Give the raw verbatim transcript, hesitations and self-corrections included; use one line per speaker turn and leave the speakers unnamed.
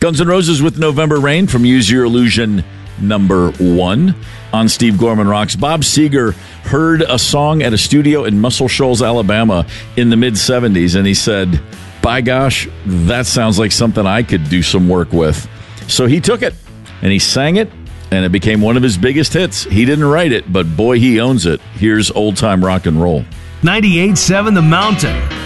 Guns N' Roses with November Rain from Use Your Illusion number one. On Steve Gorman Rocks, Bob Seger heard a song at a studio in Muscle Shoals, Alabama in the mid-seventies, and he said, by gosh, that sounds like something I could do some work with. So he took it, and he sang it, and it became one of his biggest hits. He didn't write it, but boy, he owns it. Here's Old Time Rock and Roll.
ninety-eight point seven The Mountain.